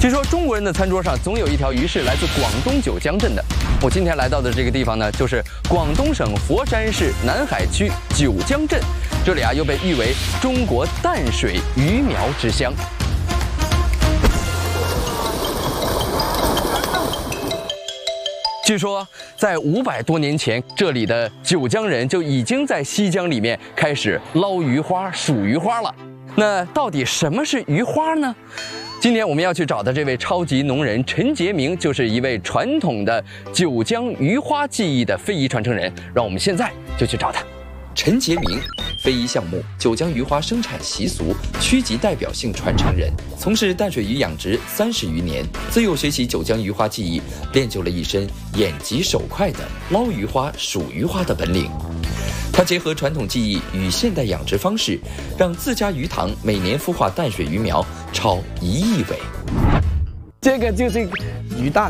据说中国人的餐桌上总有一条鱼是来自广东九江镇的。我今天来到的这个地方呢，就是广东省佛山市南海区九江镇。这里啊，又被誉为中国淡水鱼苗之乡。据说，在500多年前，这里的九江人就已经在西江里面开始捞鱼花、数鱼花了。那到底什么是鱼花呢？今天我们要去找的这位超级农人陈杰明，就是一位传统的九江鱼花技艺的非遗传承人。让我们现在就去找他。陈杰明，非遗项目九江鱼花生产习俗区级代表性传承人，从事淡水鱼养殖30余年，自幼学习九江鱼花技艺，练就了一身眼疾手快的捞鱼花、数鱼花的本领。他结合传统技艺与现代养殖方式，让自家鱼塘每年孵化淡水鱼苗超1亿尾。 这个就是鱼蛋，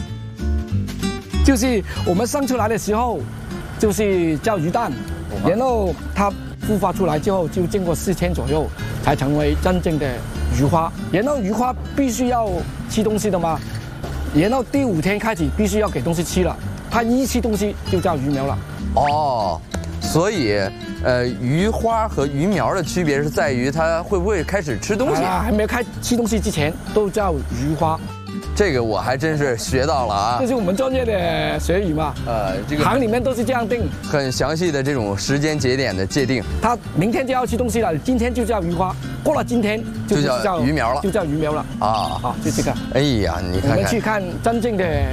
就是我们生出来的时候，就是叫鱼蛋，然后它孵化出来之后，就经过4天左右，才成为真正的鱼花。然后鱼花必须要吃东西的嘛，然后第5天开始必须要给东西吃了，它一吃东西就叫鱼苗了。 哦。所以，鱼花和鱼苗的区别是在于它会不会开始吃东西。 还没有吃东西之前都叫鱼花。 这个我还真是学到了啊！ 这是我们专业的学语嘛。 这个行里面都是这样定， 很详细的这种时间节点的界定。 它明天就要吃东西了，今天就叫鱼花，过了今天就叫鱼苗了，就叫鱼苗了。 啊， 就这个。 哎呀，你看看， 我们去看真正的